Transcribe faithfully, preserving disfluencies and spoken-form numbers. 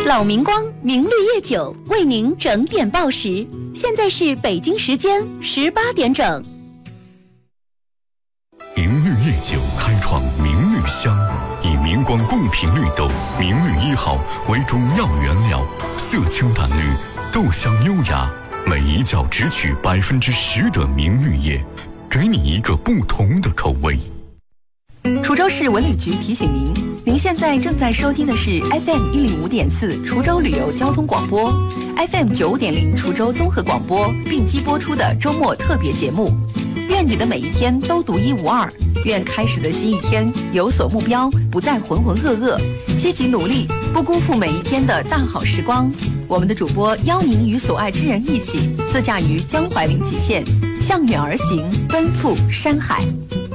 老明光明绿叶酒为您整点报时，现在是北京时间十八点整。 明绿叶酒开创明绿香，以明光贡品绿豆明绿一号为中药原料，色清淡绿，豆香优雅，每一角只取百分之十的明绿叶，给你一个不同的口味。 滁州市文旅局提醒您，您现在正在收听的是 F M 一零五点四滁州旅游交通广播 ，F M 九五点零滁州综合广播并机播出的周末特别节目。愿你的每一天都独一无二，愿开始的新一天有所目标，不再浑浑噩噩，积极努力，不辜负每一天的大好时光。我们的主播邀您与所爱之人一起自驾于江淮临济县，向远而行，奔赴山海。